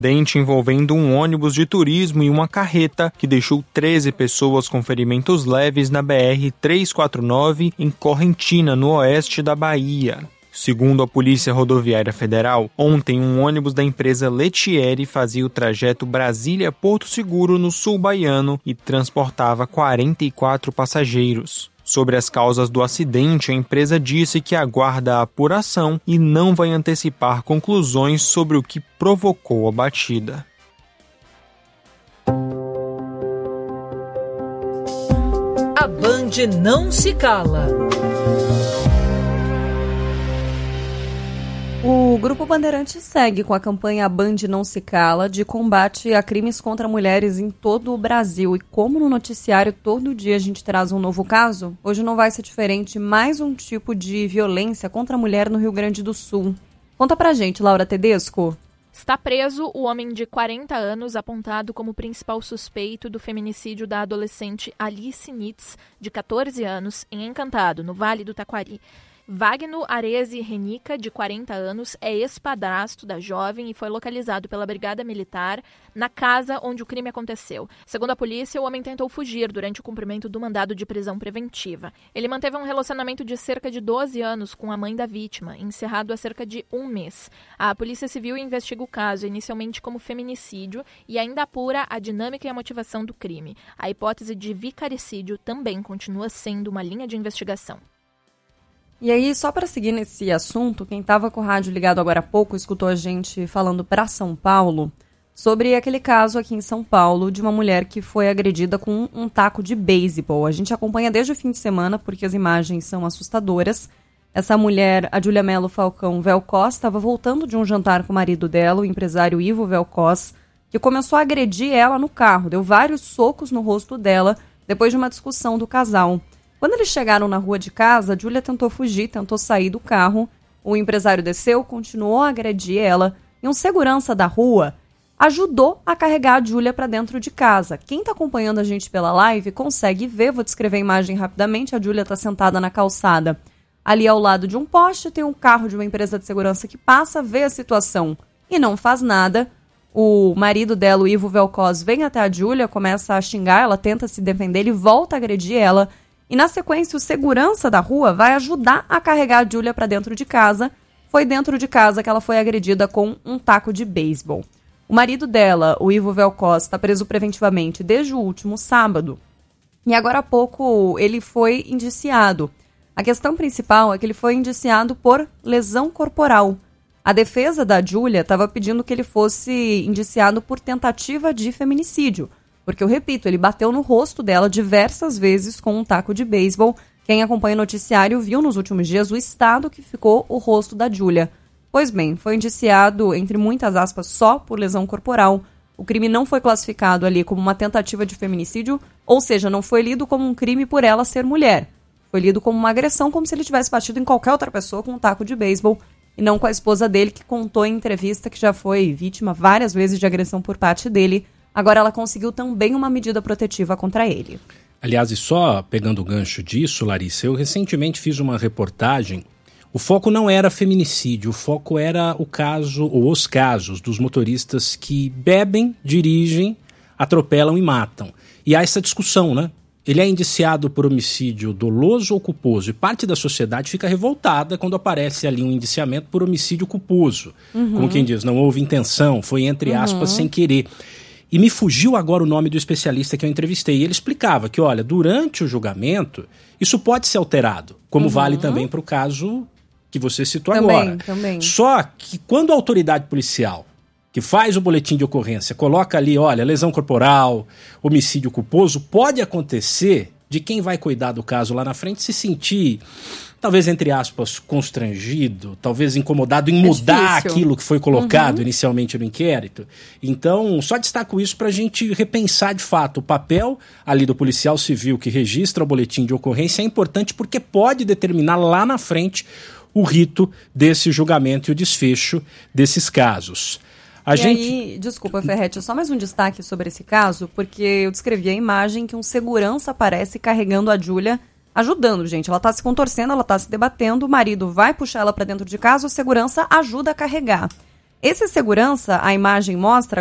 Acidente envolvendo um ônibus de turismo e uma carreta que deixou 13 pessoas com ferimentos leves na BR-349 em Correntina, no oeste da Bahia. Segundo a Polícia Rodoviária Federal, ontem um ônibus da empresa Letieri fazia o trajeto Brasília-Porto Seguro no sul baiano e transportava 44 passageiros. Sobre as causas do acidente, a empresa disse que aguarda a apuração e não vai antecipar conclusões sobre o que provocou a batida. A Band não se cala. O Grupo Bandeirantes segue com a campanha Band Não Se Cala de combate a crimes contra mulheres em todo o Brasil. E como no noticiário todo dia a gente traz um novo caso, hoje não vai ser diferente, mais um tipo de violência contra a mulher no Rio Grande do Sul. Conta pra gente, Laura Tedesco. Está preso o homem de 40 anos apontado como principal suspeito do feminicídio da adolescente Alice Nitz, de 14 anos, em Encantado, no Vale do Taquari. Wagner Arese Renica, de 40 anos, é ex-padrasto da jovem e foi localizado pela Brigada Militar na casa onde o crime aconteceu. Segundo a polícia, o homem tentou fugir durante o cumprimento do mandado de prisão preventiva. Ele manteve um relacionamento de cerca de 12 anos com a mãe da vítima, encerrado há cerca de um mês. A Polícia Civil investiga o caso inicialmente como feminicídio e ainda apura a dinâmica e a motivação do crime. A hipótese de vicaricídio também continua sendo uma linha de investigação. E aí, só para seguir nesse assunto, quem estava com o rádio ligado agora há pouco escutou a gente falando para São Paulo sobre aquele caso aqui em São Paulo de uma mulher que foi agredida com um taco de beisebol. A gente acompanha desde o fim de semana porque as imagens são assustadoras. Essa mulher, a Júlia Melo Falcão Velcós, estava voltando de um jantar com o marido dela, o empresário Ivo Velcós, que começou a agredir ela no carro, deu vários socos no rosto dela depois de uma discussão do casal. Quando eles chegaram na rua de casa, a Júlia tentou fugir, tentou sair do carro. O empresário desceu, continuou a agredir ela. E um segurança da rua ajudou a carregar a Júlia para dentro de casa. Quem está acompanhando a gente pela live consegue ver, vou descrever a imagem rapidamente. A Júlia está sentada na calçada. Ali ao lado de um poste tem um carro de uma empresa de segurança que passa, vê a situação e não faz nada. O marido dela, o Ivo Velcós, vem até a Júlia, começa a xingar, ela tenta se defender, ele volta a agredir ela. E na sequência, o segurança da rua vai ajudar a carregar a Júlia para dentro de casa. Foi dentro de casa que ela foi agredida com um taco de beisebol. O marido dela, o Ivo Velcós, está preso preventivamente desde o último sábado. E agora há pouco ele foi indiciado. A questão principal é que ele foi indiciado por lesão corporal. A defesa da Júlia estava pedindo que ele fosse indiciado por tentativa de feminicídio. Porque, eu repito, ele bateu no rosto dela diversas vezes com um taco de beisebol. Quem acompanha o noticiário viu nos últimos dias o estado que ficou o rosto da Júlia. Pois bem, foi indiciado, entre muitas aspas, só por lesão corporal. O crime não foi classificado ali como uma tentativa de feminicídio, ou seja, não foi lido como um crime por ela ser mulher. Foi lido como uma agressão, como se ele tivesse batido em qualquer outra pessoa com um taco de beisebol, e não com a esposa dele, que contou em entrevista que já foi vítima várias vezes de agressão por parte dele. Agora ela conseguiu também uma medida protetiva contra ele. Aliás, e só pegando o gancho disso, Larissa, eu recentemente fiz uma reportagem. O foco não era feminicídio, o foco era o caso, ou os casos dos motoristas que bebem, dirigem, atropelam e matam. E há essa discussão, né? Ele é indiciado por homicídio doloso ou culposo, e parte da sociedade fica revoltada quando aparece ali um indiciamento por homicídio culposo. Como quem diz, não houve intenção, foi entre aspas sem querer. E me fugiu agora o nome do especialista que eu entrevistei. E ele explicava que, olha, durante o julgamento, isso pode ser alterado, como vale também para o caso que você citou agora. Também. Só que quando a autoridade policial, que faz o boletim de ocorrência, coloca ali, olha, lesão corporal, homicídio culposo, pode acontecer de quem vai cuidar do caso lá na frente se sentir, talvez, entre aspas, constrangido, talvez incomodado em mudar aquilo que foi colocado inicialmente no inquérito. Então, só destaco isso para a gente repensar, de fato, o papel ali do policial civil que registra o boletim de ocorrência é importante porque pode determinar lá na frente o rito desse julgamento e o desfecho desses casos. Aí, desculpa, Ferretti, só mais um destaque sobre esse caso, porque eu descrevi a imagem que um segurança aparece carregando a Júlia, ajudando, gente. Ela tá se contorcendo, ela tá se debatendo, o marido vai puxar ela para dentro de casa, o segurança ajuda a carregar. Esse segurança, a imagem mostra